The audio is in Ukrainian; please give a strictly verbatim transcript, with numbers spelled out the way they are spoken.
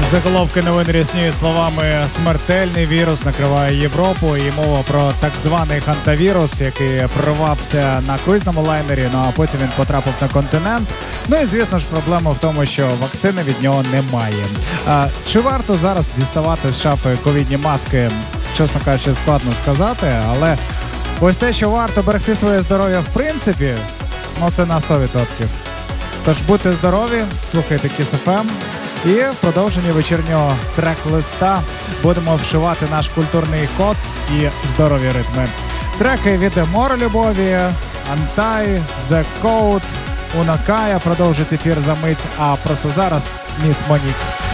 Заголовки новин рясніють словами «смертельний вірус накриває Європу» і мова про так званий хантавірус, який прорвався на круїзному лайнері, ну а потім він потрапив на континент. Ну і, звісно ж, проблема в тому, що вакцини від нього немає. А, чи варто зараз діставати з шафи ковідні маски? Чесно кажучи, складно сказати, але ось те, що варто берегти своє здоров'я в принципі, ну це на сто відсотків. Тож будьте здорові, слухайте Kiss еф ем. І в продовженні вечірнього трек-листа будемо вшивати наш культурний код і здорові ритми. Треки від Море Любові, Антай, The Code, Унакая продовжить ефір за мить, а просто зараз Міс Монік.